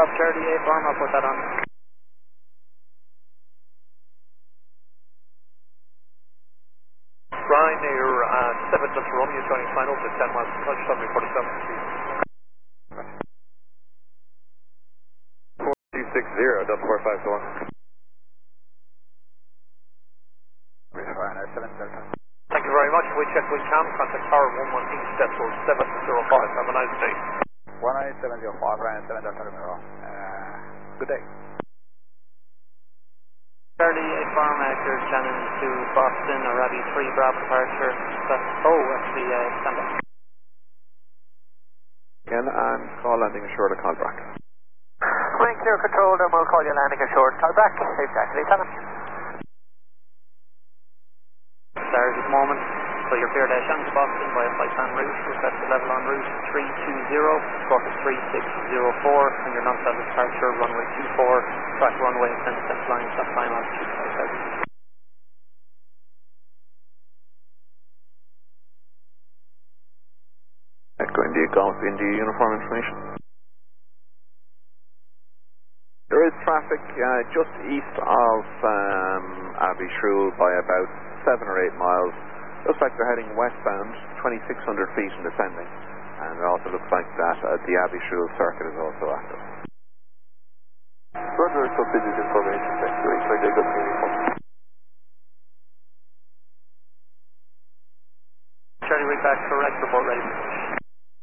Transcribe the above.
Aircraft Charlie 8 Farm, I'll put that on. Ryan, you're 7 Delta Romeo, joining final to 10 miles per touch, 747. 4260, Delta 451. Thank you very much. We check with CAM, contact Tower 11 East, Decimal 705. Have a nice day. 18705, Ryan 7 Delta Romeo. Good day. Charlie 8 Farm, you're Shannon to Boston, Arabi 3 Bravo departure. That's, stand up. Again, and call landing assured a call back. Wing clear control, then we'll call you landing assured. Call back. Exactly, Lieutenant. Stars at the moment, so you're cleared Shannon to Boston by a flight plan route. Request a level on route 320, squawk is 3604, and your non-standard departure, runway 24, track runway, and central line, stop time altitude 5000. Echo India Golf India uniform information. There is traffic just east of Abbey Shrew by about 7 or 8 miles. Looks like they're heading westbound, 2,600 feet and descending. And it also looks like that the Abbey Shrew circuit is also active. Roger, so this is information. Thank you. It's very good.